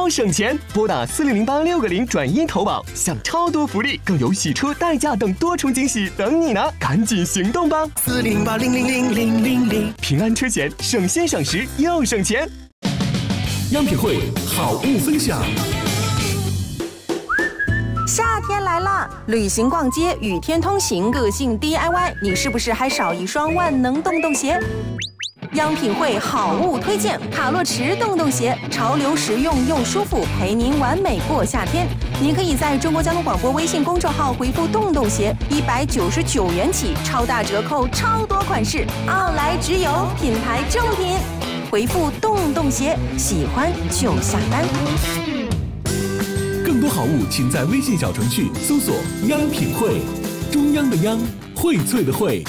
超省钱，拨打4008-6个0转1投保，享超多福利，更有洗车、代驾等多重惊喜等你拿，赶紧行动吧！4008000000，平安车险，省心省时又省钱。 央品汇好物分享。 夏天来了，旅行逛街，与天同行，个性 DIY， 你是不是还少一双万能洞洞鞋？央品汇好物推荐，卡洛驰洞洞鞋，潮流实用又舒服，陪您完美过夏天。您可以在中国交通广播微信公众号回复洞洞鞋，199元起，超大折扣，超多款式，奥莱直邮，品牌正品。回复洞洞鞋，喜欢就下单。 更多好物，请在微信小程序搜索“央品汇”，中央的央，荟萃的荟。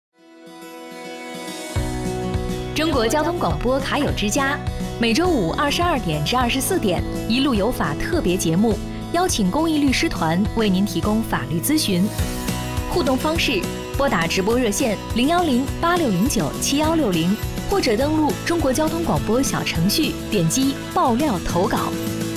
中国交通广播卡友之家，每周五22点至24点，一路有法特别节目，邀请公益律师团为您提供法律咨询。互动方式：拨打直播热线010-8609-7160，或者登录中国交通广播小程序，点击爆料投稿。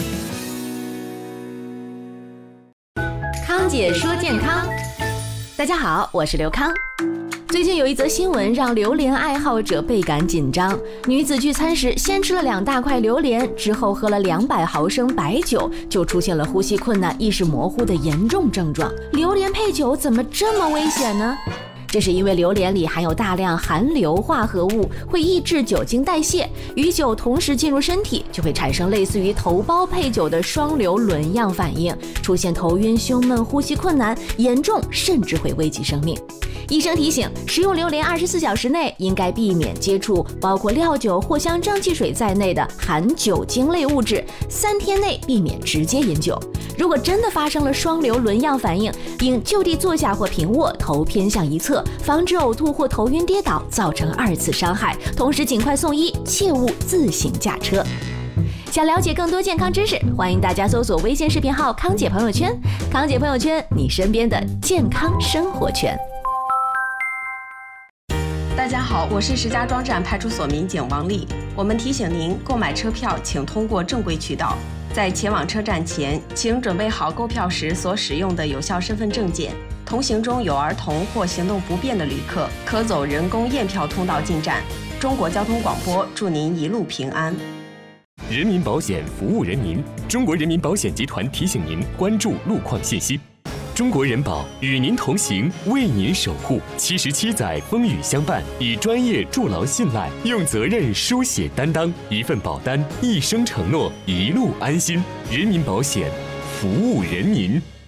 康姐说健康，大家好，我是刘康。最近有一则新闻让榴莲爱好者倍感紧张。女子聚餐时先吃了2大块榴莲，之后喝了200毫升白酒，就出现了呼吸困难、意识模糊的严重症状。榴莲配酒怎么这么危险呢？这是因为榴莲里含有大量含硫化合物，会抑制酒精代谢，与酒同时进入身体，就会产生类似于头孢配酒的双硫仑样反应，出现头晕、胸闷、呼吸困难，严重甚至会危及生命。医生提醒，食用榴莲24小时内应该避免接触包括料酒、藿香正气水在内的含酒精类物质，3天内避免直接饮酒。如果真的发生了双硫仑样反应，应就地坐下或平卧，头偏向一侧，防止呕吐或头晕跌倒，造成2次伤害，同时尽快送医，切勿自行驾车。想了解更多健康知识，欢迎大家搜索微信视频号康姐朋友圈，康姐朋友圈，你身边的健康生活圈。 大家好，我是石家庄站派出所民警王丽。我们提醒您，购买车票请通过正规渠道。在前往车站前，请准备好购票时所使用的有效身份证件。同行中有儿童或行动不便的旅客，可走人工验票通道进站。中国交通广播祝您一路平安。 人民保险服务人民，中国人民保险集团提醒您关注路况信息。中国人保与您同行，为您守护。77载风雨相伴，以专业筑牢信赖，用责任书写担当，一份保单，一生承诺，一路安心。人民保险，服务人民。